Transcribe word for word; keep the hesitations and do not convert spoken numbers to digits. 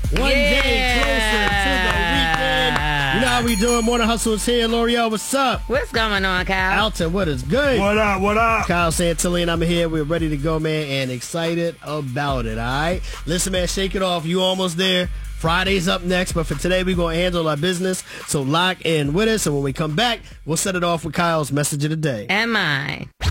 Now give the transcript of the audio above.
One yeah. day closer to the weekend. You know how we doing. Morning Hustle is here. L'Oreal, what's up? What's going on, Kyle? Alton, what is good? What up, what up? Kyle Santilli and I'm here. We're ready to go, man, and excited about it, all right? Listen, man, shake it off. You almost there. Friday's up next, but for today, we're going to handle our business. So lock in with us, and when we come back, we'll set it off with Kyle's message of the day. Am I?